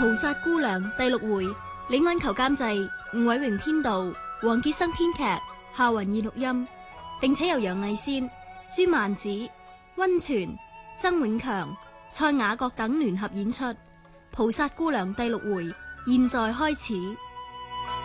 菩薩姑娘第6回，李安求監製，吳偉榮編導，黃傑生編劇，夏雲義錄音，並且由楊藝仙、朱曼子、溫泉、曾永強、蔡雅閣等聯合演出。菩薩姑娘第6回，現在開始。